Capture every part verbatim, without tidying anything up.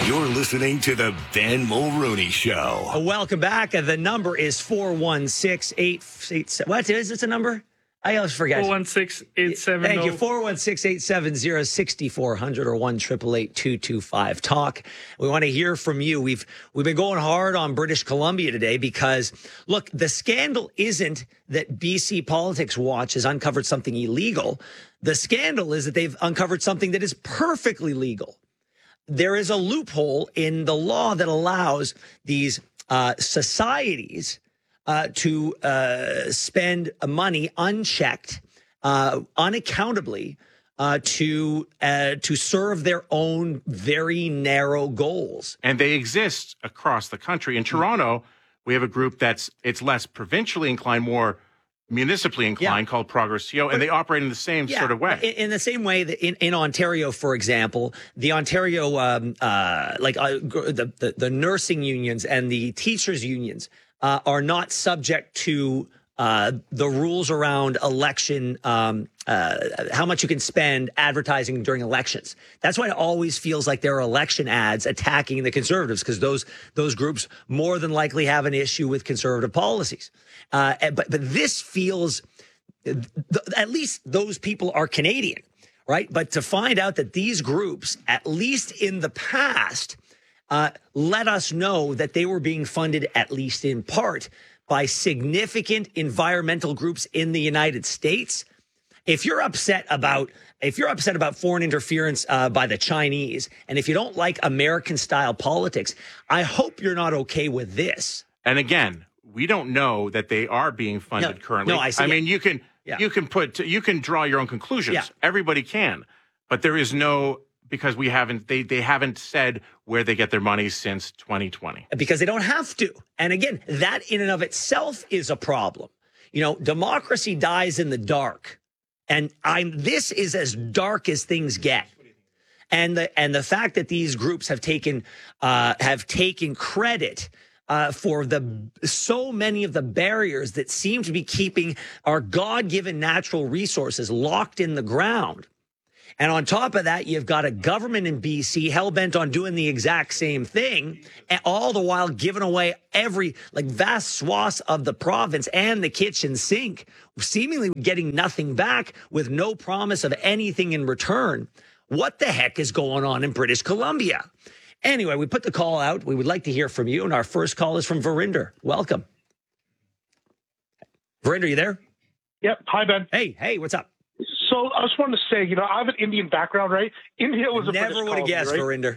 You're listening to the Ben Mulrooney Show. Welcome back. The number is four one six, eight eight seven. What is this a number? I always forget. four one six, eight seven zero. Thank you. four one six, eight seven zero, six four zero zero or one eight eight eight, two two five, talk. We want to hear from you. We've we've been going hard on British Columbia today because, look, the scandal isn't that B C Politics Watch has uncovered something illegal. The scandal is that they've uncovered something that is perfectly legal. There is a loophole in the law that allows these uh, societies uh, to uh, spend money unchecked, uh, unaccountably, uh, to uh, to serve their own very narrow goals. And they exist across the country. In Toronto, we have a group that's it's less provincially inclined, more municipally inclined, yeah. called Progressio, and they operate in the same yeah, sort of way. In, in the same way that in, in Ontario, for example, the Ontario, um, uh, like uh, the, the, the nursing unions and the teachers unions uh, are not subject to uh, the rules around election, um, uh, how much you can spend advertising during elections. That's why it always feels like there are election ads attacking the Conservatives, because those those groups more than likely have an issue with Conservative policies. Uh, but but this feels, th- at least those people are Canadian, right? But to find out that these groups, at least in the past, uh, let us know that they were being funded, at least in part, by significant environmental groups in the United States. If you're upset about if you're upset about foreign interference uh, by the Chinese, and if you don't like American-style politics, I hope you're not okay with this. And again, we don't know that they are being funded no, currently. No, I, see I mean, you can yeah. you can put you can draw your own conclusions. Yeah. Everybody can, but there is no because we haven't they they haven't said where they get their money since twenty twenty. Because they don't have to. And again, that in and of itself is a problem. You know, democracy dies in the dark. And I'm this is as dark as things get. And the and the fact that these groups have taken uh, have taken credit uh, for the so many of the barriers that seem to be keeping our God-given natural resources locked in the ground. And on top of that, you've got a government in B C hell-bent on doing the exact same thing, and all the while giving away every, like, vast swaths of the province and the kitchen sink, seemingly getting nothing back with no promise of anything in return. What the heck is going on in British Columbia? Anyway, we put the call out. We would like to hear from you, and our first call is from Verinder. Welcome. Verinder, you there? Yep. Hi, Ben. Hey, hey, what's up? So I just wanted to say, you know, I have an Indian background, right? India was a never would have guessed, right? Verinder.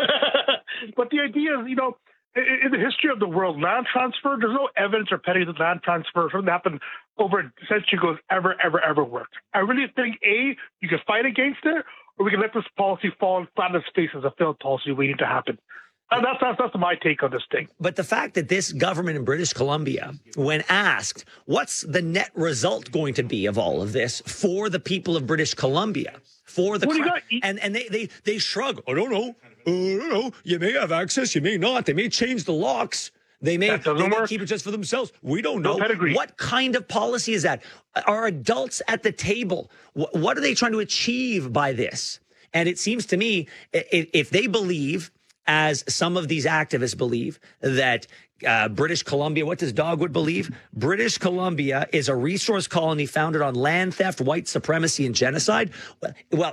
But the idea is, you know, in, in the history of the world, land transfer, there's no evidence or pedigree that land transfer, something that happened over a century ago, has ever, ever, ever worked. I really think, A, you can fight against it, or we can let this policy fall flat on its face as a failed policy waiting to happen. And that's, that's, that's my take on this thing. But the fact that this government in British Columbia, when asked, what's the net result going to be of all of this for the people of British Columbia, for the What do you cra- got? and and they they they shrug. I don't know. I don't know. You may have access. You may not. They may change the locks. They may, That doesn't they may work. keep it just for themselves. We don't know. No pedigree. What kind of policy is that? Are adults at the table? What, what are they trying to achieve by this? And it seems to me, if, if they believe, as some of these activists believe, that uh, British Columbia, what does Dogwood believe? British Columbia is a resource colony founded on land theft, white supremacy, and genocide. Well, well,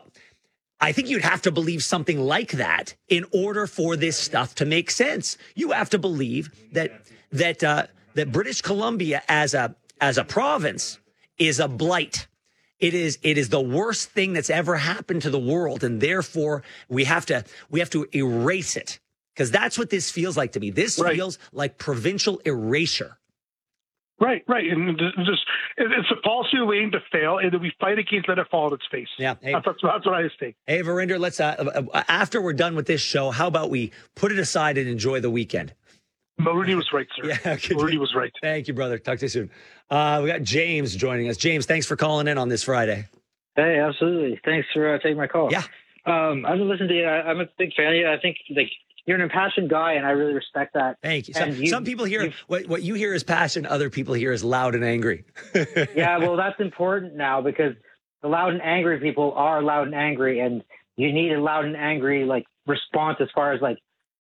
I think you'd have to believe something like that in order for this stuff to make sense. You have to believe that that uh, that British Columbia as a as a province is a blight. It is it is the worst thing that's ever happened to the world, and therefore we have to we have to erase it, because that's what this feels like to me. This right. feels like provincial erasure. Right, right, and just it's a policy waiting to fail, and then we fight against let it fall on its face. Yeah, hey, that's, that's what I just think. Hey, Verinder, let's uh, after we're done with this show, how about we put it aside and enjoy the weekend? Rudy was right, sir. Yeah, okay. Rudy was right. Thank you, brother. Talk to you soon. Uh, we got James joining us. James, thanks for calling in on this Friday. Hey, absolutely. Thanks for uh, taking my call. Yeah. Um, I've been listening to you. I, I'm a big fan of you. I think like you're an impassioned guy, and I really respect that. Thank you. Some, you, some people hear what, what you hear is passion. Other people hear is loud and angry. Yeah, well, that's important now, because the loud and angry people are loud and angry, and you need a loud and angry like response as far as like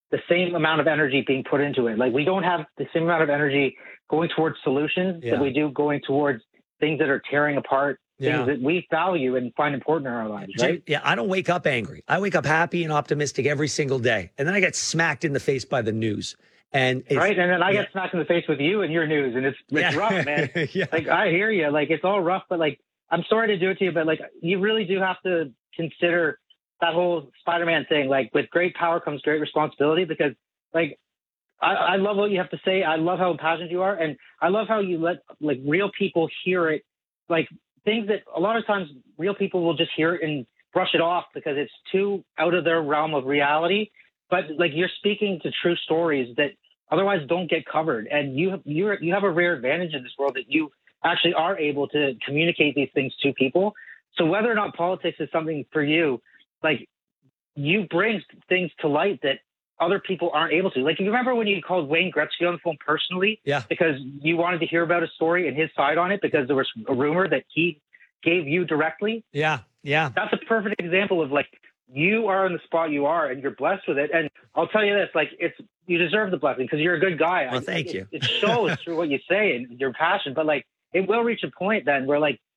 the same amount of energy being put into it. Like we don't have the same amount of energy going towards solutions Yeah. that we do going towards things that are tearing apart Yeah. things that we value and find important in our lives, Jim, right? yeah, I don't wake up angry. I wake up happy and optimistic every single day. And then I get smacked in the face by the news. And it's, Right. And then I yeah. get smacked in the face with you and your news. And it's, it's Yeah. rough, man. Yeah. Like, I hear you. Like, it's all rough, but like, I'm sorry to do it to you, but like, you really do have to consider that whole Spider-Man thing. Like, with great power comes great responsibility, because like, I, I love what you have to say. I love how passionate you are. And I love how you let like real people hear it. Like things that a lot of times real people will just hear it and brush it off because it's too out of their realm of reality. But like, you're speaking to true stories that otherwise don't get covered. And you have, you're, you have a rare advantage in this world that you actually are able to communicate these things to people. So whether or not politics is something for you, like you bring things to light that other people aren't able to. Like, you remember when you called Wayne Gretzky on the phone personally? Yeah. Because you wanted to hear about a story and his side on it because there was a rumor that he gave you directly? Yeah. Yeah. That's a perfect example of like, you are in the spot you are and you're blessed with it. And I'll tell you this, like, it's, you deserve the blessing because you're a good guy. Well, I, thank it, you. It shows through what you say and your passion, but like, it will reach a point then where like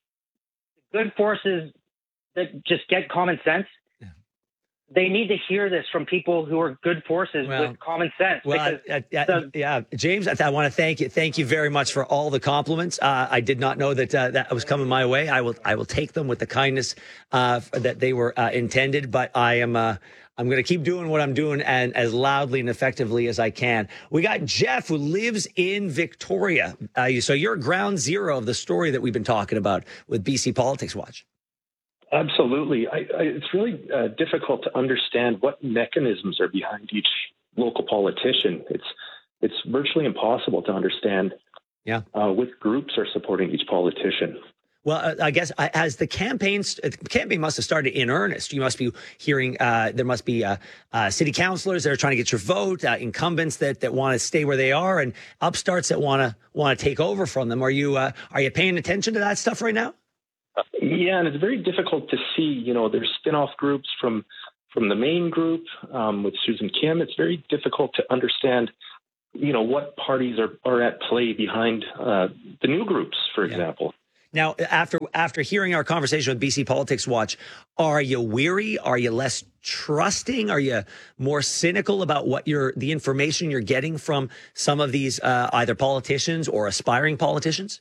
good forces that just get common sense, Yeah. they need to hear this from people who are good forces Well, with common sense. Well, because I, I, I, the- yeah, James, I, I want to thank you. Thank you very much for all the compliments. Uh, I did not know that uh, that was coming my way. I will, I will take them with the kindness uh, that they were uh, intended. But I am, uh, I'm going to keep doing what I'm doing and as loudly and effectively as I can. We got Jeff, who lives in Victoria. Uh, so you're ground zero of the story that we've been talking about with B C Politics Watch. Absolutely. I, I, it's really uh, difficult to understand what mechanisms are behind each local politician. It's it's virtually impossible to understand Yeah. uh, which groups are supporting each politician. Well, uh, I guess uh, as the campaigns, uh, the campaign must have started in earnest. You must be hearing, uh, there must be uh, uh, city councilors that are trying to get your vote, uh, incumbents that, that want to stay where they are, and upstarts that want to want to take over from them. Are you uh, are you paying attention to that stuff right now? Yeah, and it's very difficult to see. You know, there's spin-off groups from from the main group um, with Susan Kim. It's very difficult to understand, you know, what parties are, are at play behind uh, the new groups, for Yeah. example. Now, after after hearing our conversation with B C Politics Watch, are you weary? Are you less trusting? Are you more cynical about what you're the information you're getting from some of these uh, either politicians or aspiring politicians?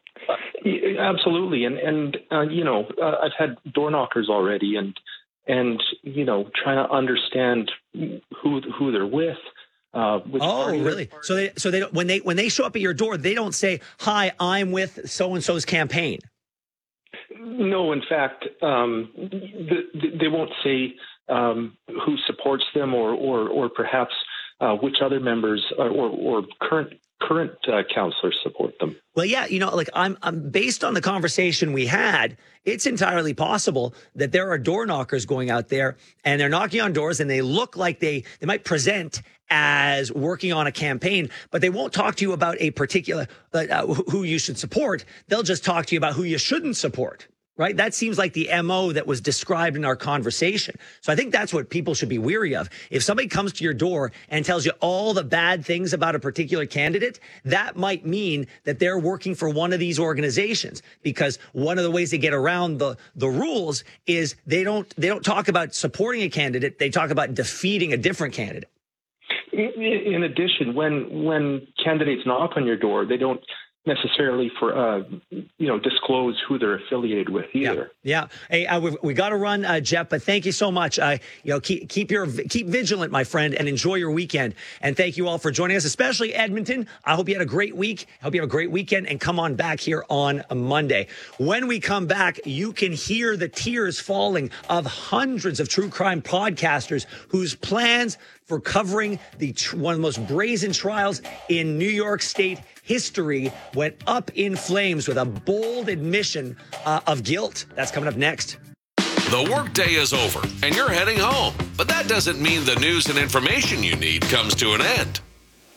Yeah, absolutely, and and uh, you know, uh, I've had door knockers already, and and you know, trying to understand who who they're with. Uh, which Oh, party they're really? So they so they don't, when they when they show up at your door, they don't say, "Hi, I'm with so and so's campaign." No, in fact, um, the, they won't say um, who supports them, or or, or perhaps uh, which other members or, or, or current current uh, councillors support them. Well, yeah, you know, like I'm, I'm based on the conversation we had, it's entirely possible that there are door knockers going out there and they're knocking on doors and they look like they, they might present as working on a campaign, but they won't talk to you about a particular, uh, who you should support. They'll just talk to you about who you shouldn't support. Right? That seems like the M O that was described in our conversation. So I think that's what people should be weary of. If somebody comes to your door and tells you all the bad things about a particular candidate, that might mean that they're working for one of these organizations, because one of the ways they get around the, the rules is they don't, they don't talk about supporting a candidate. They talk about defeating a different candidate. In addition, when when candidates knock on your door, they don't necessarily for uh, you know disclose who they're affiliated with either. Yeah, yeah. Hey, uh, we we got to run, uh, Jeff. But thank you so much. Uh, you know, keep keep your keep vigilant, my friend, and enjoy your weekend. And thank you all for joining us, especially Edmonton. I hope you had a great week. I hope you have a great weekend, and come on back here on a Monday. When we come back, you can hear the tears falling of hundreds of true crime podcasters whose plans for covering the tr- one of the most brazen trials in New York State history went up in flames with a bold admission uh, of guilt. That's coming up next. The workday is over and you're heading home, but that doesn't mean the news and information you need comes to an end.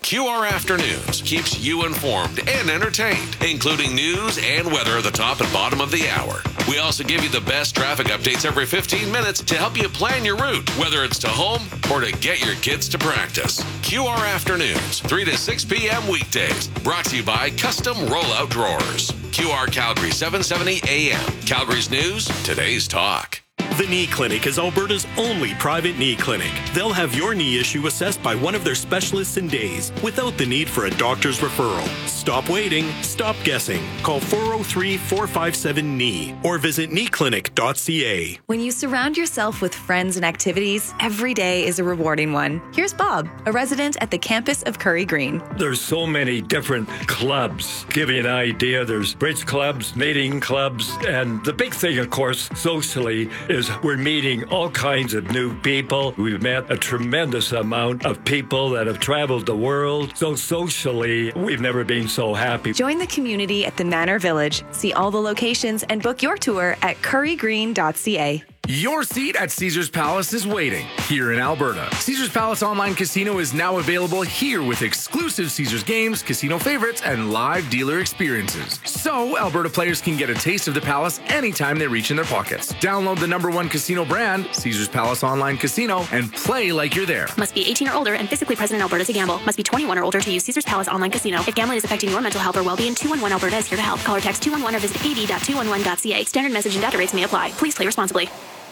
Q R Afternoons keeps you informed and entertained, including news and weather at the top and bottom of the hour. We also give you the best traffic updates every fifteen minutes to help you plan your route, whether it's to home or to get your kids to practice. Q R Afternoons, three to six p.m. weekdays. Brought to you by Custom Rollout Drawers. Q R Calgary, seven seventy A M. Calgary's news, today's talk. The Knee Clinic is Alberta's only private knee clinic. They'll have your knee issue assessed by one of their specialists in days, without the need for a doctor's referral. Stop waiting. Stop guessing. Call four oh three, four five seven, K N E E or visit knee clinic dot c a. When you surround yourself with friends and activities, every day is a rewarding one. Here's Bob, a resident at the campus of Curry Green. There's so many different clubs. Give you an idea, there's bridge clubs, mating clubs, and the big thing, of course, socially, is we're meeting all kinds of new people. We've met a tremendous amount of people that have traveled the world. So socially, we've never been so happy. Join the community at the Manor Village. See all the locations and book your tour at curry green dot c a. Your seat at Caesars Palace is waiting here in Alberta. Caesars Palace Online Casino is now available here with exclusive Caesars games, casino favorites, and live dealer experiences. So Alberta players can get a taste of the Palace anytime they reach in their pockets. Download the number one casino brand, Caesars Palace Online Casino, and play like you're there. Must be eighteen or older and physically present in Alberta to gamble. Must be twenty-one or older to use Caesars Palace Online Casino. If gambling is affecting your mental health or well-being, two one one Alberta is here to help. Call or text two one one or visit a d dot two one one dot c a. Standard message and data rates may apply. Please play responsibly.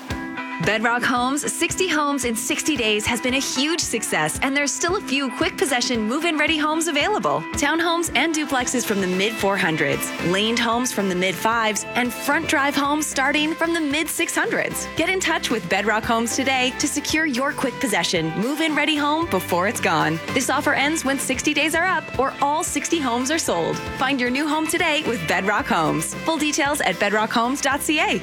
Bedrock Homes, sixty homes in sixty days has been a huge success, and there's still a few quick possession move-in ready homes available. Townhomes and duplexes from the mid four hundreds, laned homes from the mid fives, and front drive homes starting from the mid six hundreds. Get in touch with Bedrock Homes today to secure your quick possession move-in ready home before it's gone. This offer ends when sixty days are up or all sixty homes are sold. Find your new home today with Bedrock Homes. Full details at bedrock homes dot c a.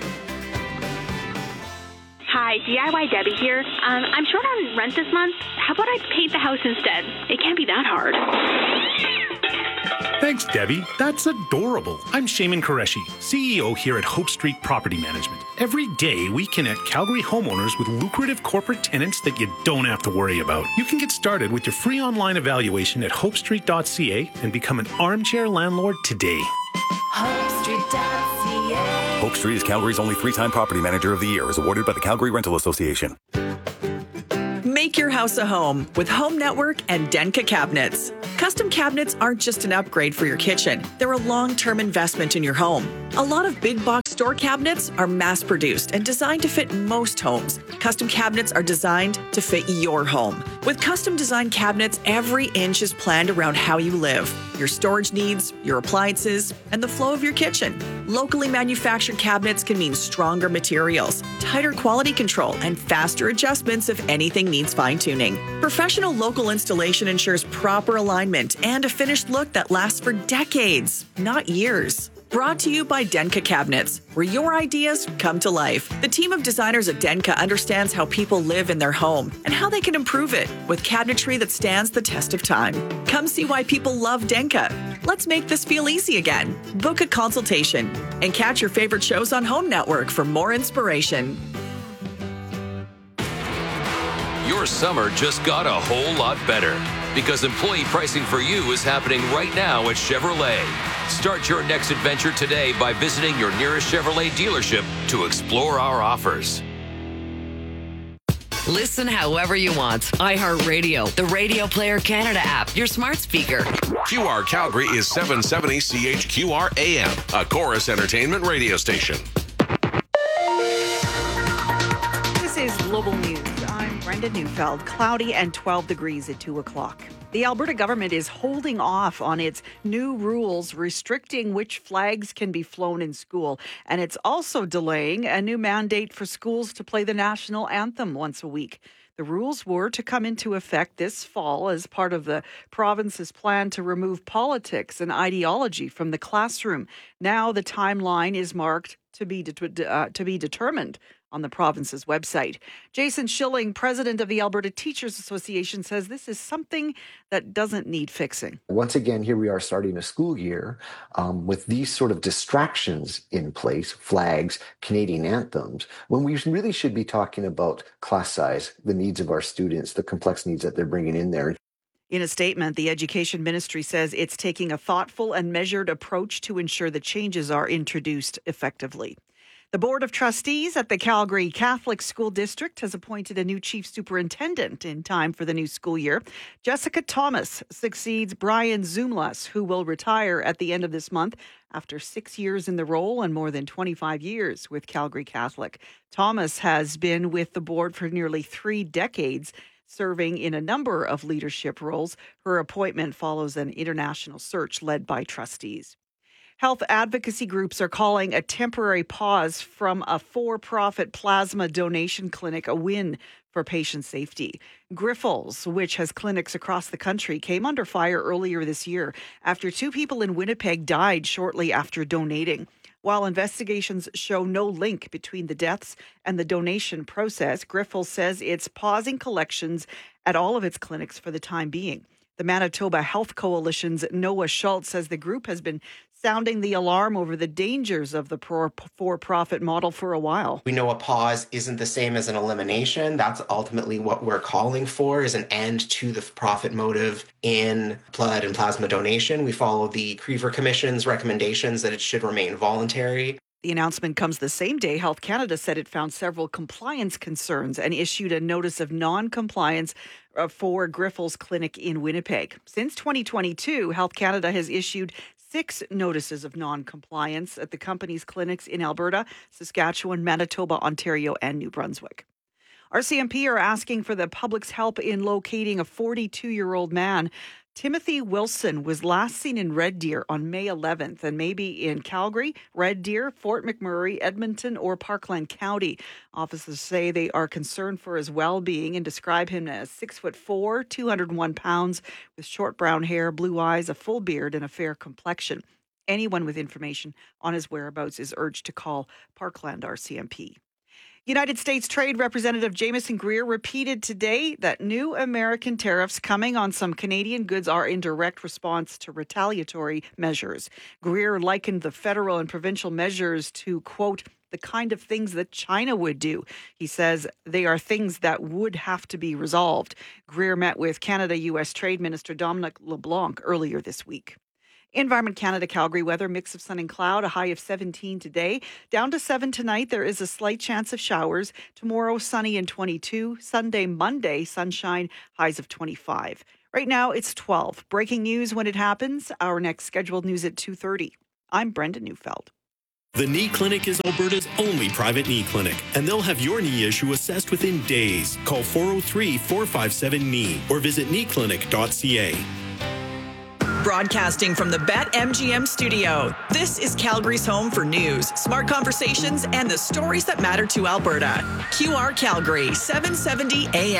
Hi, D I Y Debbie here. Um, I'm short on rent this month. How about I paint the house instead? It can't be that hard. Thanks, Debbie. That's adorable. I'm Shaman Qureshi, C E O here at Hope Street Property Management. Every day, we connect Calgary homeowners with lucrative corporate tenants that you don't have to worry about. You can get started with your free online evaluation at hope street dot c a and become an armchair landlord today. hope street dot c a. Hope Street is Calgary's only three-time property manager of the year, is awarded by the Calgary Rental Association. Make your house a home with Home Network and Denka Cabinets. Custom cabinets aren't just an upgrade for your kitchen. They're a long-term investment in your home. A lot of big box store cabinets are mass-produced and designed to fit most homes. Custom cabinets are designed to fit your home. With custom designed cabinets, every inch is planned around how you live, your storage needs, your appliances, and the flow of your kitchen. Locally manufactured cabinets can mean stronger materials, tighter quality control, and faster adjustments if anything needs fine-tuning. Professional local installation ensures proper alignment and a finished look that lasts for decades, not years. Brought to you by Denka Cabinets, where your ideas come to life. The team of designers at Denka understands how people live in their home and how they can improve it with cabinetry that stands the test of time. Come see why people love Denka. Let's make this feel easy again. Book a consultation and catch your favorite shows on Home Network for more inspiration. Your summer just got a whole lot better because employee pricing for you is happening right now at Chevrolet. Start your next adventure today by visiting your nearest Chevrolet dealership to explore our offers. Listen however you want. iHeartRadio, the Radio Player Canada app, your smart speaker. Q R Calgary is seven seventy C H Q R A M, a Chorus Entertainment radio station. This is Global News. I'm Brenda Neufeld. Cloudy and twelve degrees at two o'clock. The Alberta government is holding off on its new rules restricting which flags can be flown in school. And it's also delaying a new mandate for schools to play the national anthem once a week. The rules were to come into effect this fall as part of the province's plan to remove politics and ideology from the classroom. Now the timeline is marked to be de- uh, to be determined on the province's website. Jason Schilling, president of the Alberta Teachers Association, says this is something that doesn't need fixing. Once again, here we are starting a school year um, with these sort of distractions in place, flags, Canadian anthems, when we really should be talking about class size, the needs of our students, the complex needs that they're bringing in there. In a statement, the Education Ministry says it's taking a thoughtful and measured approach to ensure the changes are introduced effectively. The Board of Trustees at the Calgary Catholic School District has appointed a new chief superintendent in time for the new school year. Jessica Thomas succeeds Brian Zumlas, who will retire at the end of this month after six years in the role and more than twenty-five years with Calgary Catholic. Thomas has been with the board for nearly three decades, serving in a number of leadership roles. Her appointment follows an international search led by trustees. Health advocacy groups are calling a temporary pause from a for-profit plasma donation clinic a win for patient safety. Grifols, which has clinics across the country, came under fire earlier this year after two people in Winnipeg died shortly after donating. While investigations show no link between the deaths and the donation process, Grifols says it's pausing collections at all of its clinics for the time being. The Manitoba Health Coalition's Noah Schultz says the group has been sounding the alarm over the dangers of the for-profit model for a while. We know a pause isn't the same as an elimination. That's ultimately what we're calling for, is an end to the profit motive in blood and plasma donation. We follow the Creever Commission's recommendations that it should remain voluntary. The announcement comes the same day Health Canada said it found several compliance concerns and issued a notice of non-compliance for Grifols Clinic in Winnipeg. Since twenty twenty-two, Health Canada has issued six notices of non-compliance at the company's clinics in Alberta, Saskatchewan, Manitoba, Ontario, and New Brunswick. R C M P are asking for the public's help in locating a forty-two-year-old man. Timothy Wilson was last seen in Red Deer on May eleventh, and maybe in Calgary, Red Deer, Fort McMurray, Edmonton, or Parkland County. Officers say they are concerned for his well-being and describe him as six foot four, two hundred one pounds, with short brown hair, blue eyes, a full beard, and a fair complexion. Anyone with information on his whereabouts is urged to call Parkland R C M P. United States Trade Representative Jameson Greer repeated today that new American tariffs coming on some Canadian goods are in direct response to retaliatory measures. Greer likened the federal and provincial measures to, quote, the kind of things that China would do. He says they are things that would have to be resolved. Greer met with Canada-U S Trade Minister Dominic LeBlanc earlier this week. Environment Canada Calgary weather, mix of sun and cloud, a high of seventeen today. Down to seven tonight, there is a slight chance of showers. Tomorrow, sunny and twenty-two. Sunday, Monday, sunshine, highs of twenty-five. Right now, it's twelve. Breaking news when it happens. Our next scheduled news at two thirty. I'm Brenda Neufeld. The Knee Clinic is Alberta's only private knee clinic, and they'll have your knee issue assessed within days. Call four oh three, four five seven, K N E E or visit knee clinic dot c a. Broadcasting from the BetMGM studio, this is Calgary's home for news, smart conversations, and the stories that matter to Alberta. Q R Calgary, seven seventy A